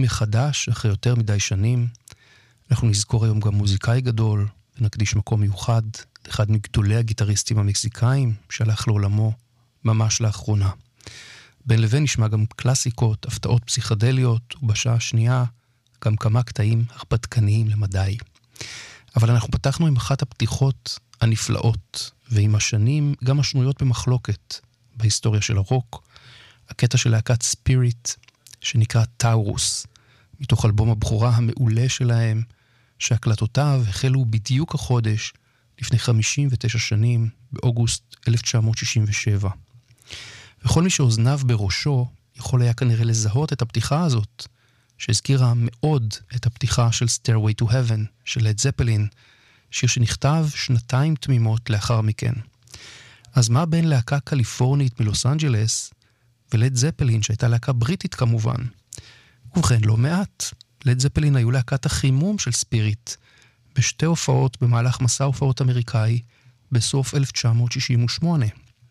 מחדש אחרי יותר מדי שנים. אנחנו נזכור היום גם מוזיקאי גדול, ונקדיש מקום מיוחד לאחד מגדולי הגיטריסטים המקסיקאים שהלך לעולמו ממש לאחרונה. בין לבין נשמע גם קלאסיקות, הפתעות פסיכדליות, ובשעה השנייה גם כמה קטעים הרפתקניים למדי. אבל אנחנו פתחנו עם אחת הפתיחות הנפלאות, ועם השנים גם השנויות במחלוקת בהיסטוריה של הרוק, הקטע של להקת ספיריט שנקרא טאורוס, מתוך אלבום הבכורה המעולה שלהם, שהקלטותיו החלו בדיוק החודש לפני 59 שנים, באוגוסט 1967. וכל מי שאוזניו בראשו יכול היה כנראה לזהות את הפתיחה הזאת, שהזכירה מאוד את הפתיחה של Stairway to Heaven של לד זפלין, שיר שנכתב שנתיים תמימות לאחר מכן. אז מה בין להקה קליפורנית מלוס אנג'לס ולד זפלין, שהייתה להקה בריטית כמובן? ובכן, לא מעט. לד זפלין היו להקת החימום של ספיריט, בשתי הופעות במהלך מסע הופעות אמריקאי בסוף 1968.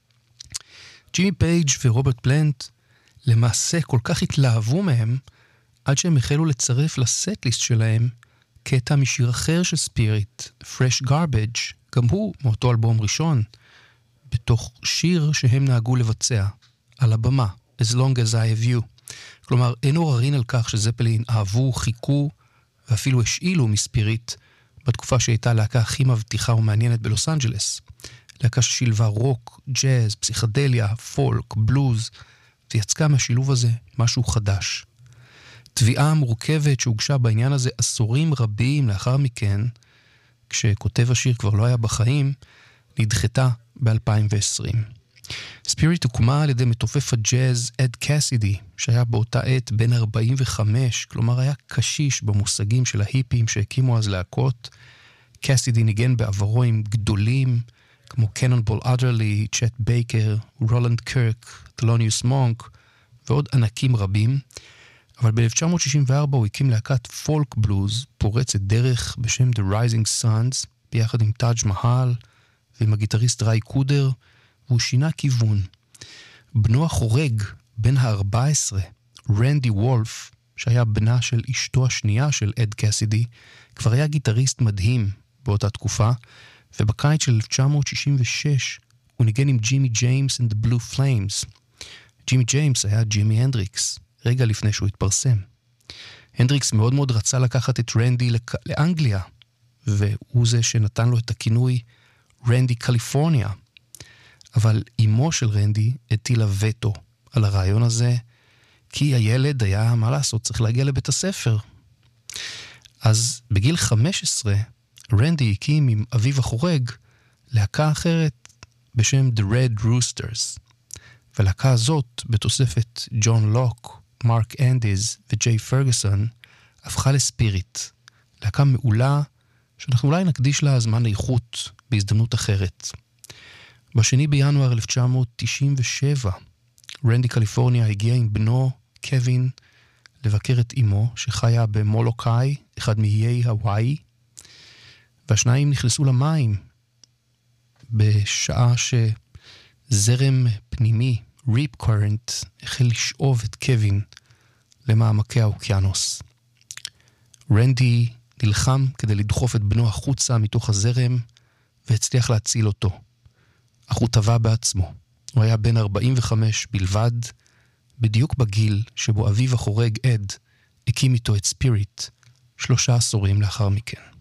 ג'ימי פייג' ורוברט פלנט למעשה כל כך התלהבו מהם, עד שהם החלו לצרף לסט-ליסט שלהם קטע משיר אחר של ספיריט, Fresh Garbage, גם הוא מאותו אלבום ראשון, בתוך שיר שהם נהגו לבצע על הבמה, As Long As I Have You. כלומר, אין עוררין על כך שזפלין אהבו, חיכו ואפילו השאילו מספיריט בתקופה שהייתה להקה הכי מבטיחה ומעניינת בלוס אנג'לס. להקה ששילבה רוק, ג'אז, פסיכדליה, פולק, בלוז, ויצקה מהשילוב הזה משהו חדש. תביעה מורכבת שהוגשה בעניין הזה עשורים רבים לאחר מכן, כשכותב השיר כבר לא היה בחיים, נדחתה ב-2020. ספיריט הוקמה על ידי מתופף הג'אז אד קסידי, שהיה באותה עת בן 45, כלומר היה קשיש במושגים של ההיפים שהקימו אז להקות. קסידי ניגן בעברו עם גדולים, כמו קנונבול אדרלי, צ'ט בייקר, רולנד קרק, תלוניוס מונק, ועוד ענקים רבים. אבל ב-1964 הוא הקים להקת פולק בלוז, פורצת דרך בשם The Rising Suns, ביחד עם טאג' מהל ועם הגיטריסט ראי קודר, והוא שינה כיוון. בנו החורג, בן ה-14, רנדי וולף, שהיה בנה של אשתו השנייה של אד קסידי, כבר היה גיטריסט מדהים באותה תקופה, ובקיץ של 1966 הוא ניגן עם ג'ימי ג'יימס and the Blue Flames. ג'ימי ג'יימס היה ג'ימי הנדריקס, רגע לפני שהוא התפרסם. הנדריקס מאוד מאוד רצה לקחת את רנדי לאנגליה, והוא זה שנתן לו את הכינוי רנדי קליפורניה. אבל אמו של רנדי הטילה וטו על הרעיון הזה, כי הילד היה, מה לעשות, צריך להגיע לבית הספר. אז בגיל 15, רנדי הקים עם אביו החורג להקה אחרת בשם The Red Roosters. ולהקה הזאת, בתוספת ג'ון לוק, מרק אנדיז וג'יי פרגוסון, הפכה לספיריט. להקה מעולה שאנחנו אולי נקדיש לה זמן איכות בהזדמנות אחרת. בשני בינואר 1997, רנדי קליפורניה הגיע עם בנו, קווין, לבקר את אמו שחיה במולוקאי, אחד מאיי הוואי, והשניים נכנסו למים בשעה שזרם פנימי, ריפ קורנט, החל לשאוב את קווין למעמקי האוקיינוס. רנדי נלחם כדי לדחוף את בנו החוצה מתוך הזרם, והצליח להציל אותו. אך הוא טבע בעצמו. הוא היה בן 45 בלבד, בדיוק בגיל שבו אביו החורג אד הקים איתו את ספיריט 3 עשורים לאחר מכן.